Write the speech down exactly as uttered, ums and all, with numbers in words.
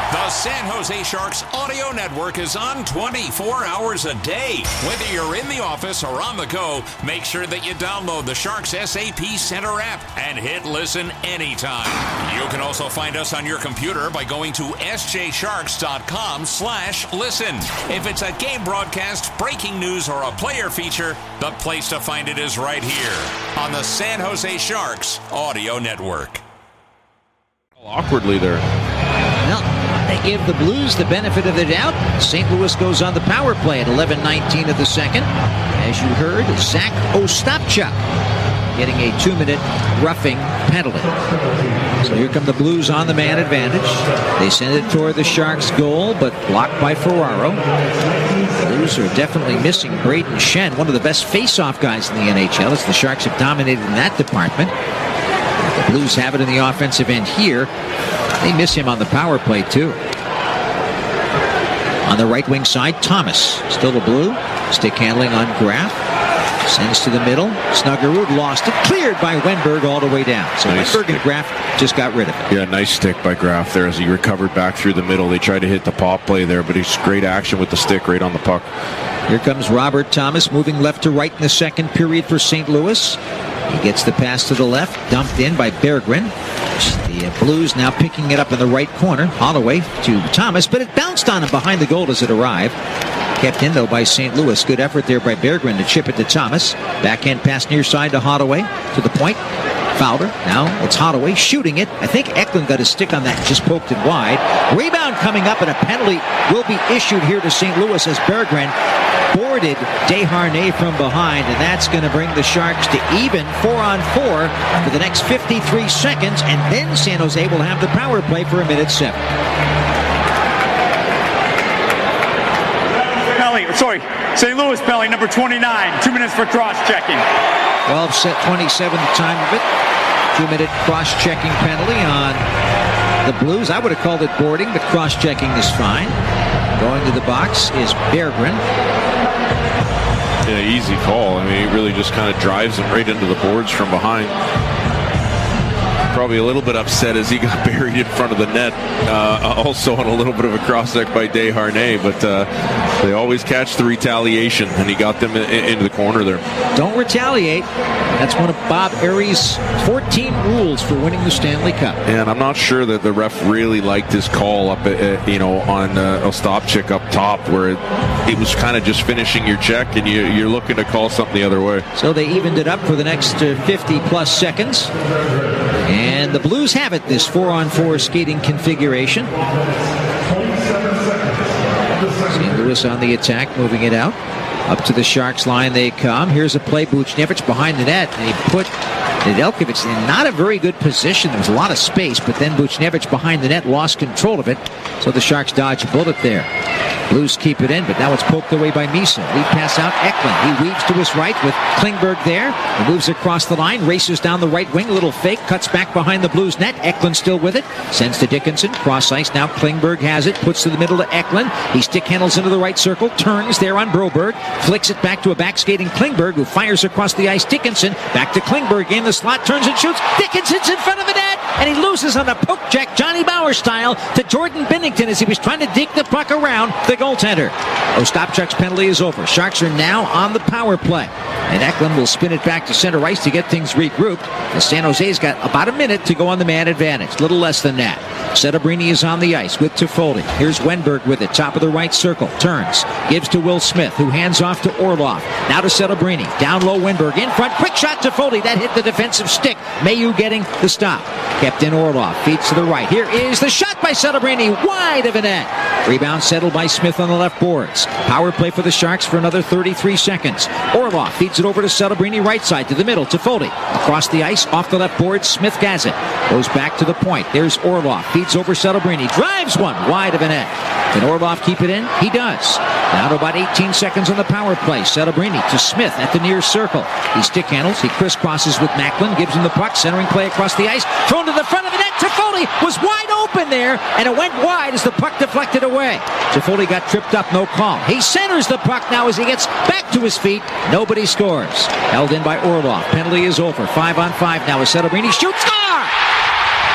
The San Jose Sharks audio network is on twenty-four hours a day. Whether you're in the office or on the go, make sure that you download the Sharks S A P Center app and hit listen anytime. You can also find us on your computer by going to s j sharks dot com slash listen. If it's a game broadcast, breaking news, or a player feature, the place to find it is right here on the San Jose Sharks audio network. Awkwardly there. Well, they give the Blues the benefit of the doubt. Saint Louis goes on the power play at eleven nineteen of the second. As you heard, Zach Ostapchuk getting a two-minute roughing penalty. So here come the Blues on the man advantage. They send it toward the Sharks' goal, but blocked by Ferraro. The Blues are definitely missing Braden Shen, one of the best face-off guys in the N H L, as the Sharks have dominated in that department. The Blues have it in the offensive end here. They miss him on the power play, too. On the right wing side, Thomas. Still the Blue. Stick handling on Graf. Sends to the middle. Snuggerud lost it. Cleared by Wenberg all the way down. So nice. Wenberg and Graf just got rid of it. Yeah, nice stick by Graf there as he recovered back through the middle. They tried to hit the pop play there, but it's great action with the stick right on the puck. Here comes Robert Thomas moving left to right in the second period for Saint Louis. He gets the pass to the left, dumped in by Berggren. The Blues now picking it up in the right corner. Holloway to Thomas, but it bounced on him behind the goal as it arrived. Kept in, though, by Saint Louis. Good effort there by Berggren to chip it to Thomas. Backhand pass near side to Holloway. To the point. Fowler. Now it's Holloway shooting it. I think Eklund got a stick on that, just poked it wide. Rebound coming up, and a penalty will be issued here to Saint Louis as Berggren boarded Desharnais from behind, and that's going to bring the Sharks to even four on four for the next fifty-three seconds, and then San Jose will have the power play for a minute seven. Penalty, sorry, Saint Louis penalty number twenty-nine, two minutes for cross-checking. twelve set twenty-seven the time of it. Two-minute cross-checking penalty on the Blues. I would have called it boarding, but cross-checking is fine. Going to the box is Berggren. Yeah, easy call. I mean, he really just kind of drives him right into the boards from behind. Probably a little bit upset as he got buried in front of the net. Uh, also on a little bit of a cross-check by Desharnais, but uh, they always catch the retaliation, and he got them in, in, into the corner there. Don't retaliate. That's one of Bob Aries' fourteen rules for winning the Stanley Cup. And I'm not sure that the ref really liked his call up, at, you know, on uh, Ostapchuk up top, where it, it was kind of just finishing your check, and you, you're looking to call something the other way. So they evened it up for the next uh, fifty plus seconds. And the Blues have it, this four on four skating configuration. Saint Louis on the attack, moving it out. Up to the Sharks line they come. Here's a play. Buchnevich behind the net. And he put Nedeljkovic in not a very good position. There was a lot of space, but then Buchnevich behind the net lost control of it. So the Sharks dodge a bullet there. Blues keep it in, but now it's poked away by Misa. Lead pass out, Eklund. He weaves to his right with Klingberg there. He moves across the line, races down the right wing. A little fake, cuts back behind the Blues net. Eklund still with it. Sends to Dickinson. Cross ice. Now Klingberg has it. Puts to the middle to Eklund. He stick handles into the right circle. Turns there on Broberg. Flicks it back to a back-skating Klingberg, who fires across the ice. Dickinson back to Klingberg in the slot. Turns and shoots. Dickinson's in front of the net. And he loses on a poke check, Johnny Bauer style, to Jordan Binnington as he was trying to dig the puck around the goaltender. Ostapchuk's penalty is over. Sharks are now on the power play. And Eklund will spin it back to center ice to get things regrouped. And San Jose's got about a minute to go on the man advantage. Little less than that. Setebrini is on the ice with Toffoli. Here's Wenberg with it. Top of the right circle. Turns. Gives to Will Smith, who hands off to Orlov. Now to Setebrini. Down low Wenberg. In front. Quick shot Toffoli. That hit the defensive stick. Mayu getting the stop. Kept in Orlov. Feeds to the right. Here is the shot by Setebrini. Wide of a net. Rebound settled by Smith on the left boards. Power play for the Sharks for another thirty-three seconds. Orlov feeds it over to Setebrini right side to the middle to Foley. Across the ice, off the left board, Smith has it. Goes back to the point. There's Orlov. Feeds over Setebrini. Drives one wide of a net. Can Orlov keep it in? He does. Now to about eighteen seconds on the power play. Setebrini to Smith at the near circle. He stick handles. He crisscrosses with Macklin. Gives him the puck. Centering play across the ice. Thrown to the front of the net. Toffoli was wide open there, and it went wide as the puck deflected away. Toffoli got tripped up. No call. He centers the puck now as he gets back to his feet. Nobody scores. Held in by Orlov. Penalty is over. Five on five now as Setebrini shoots. Score!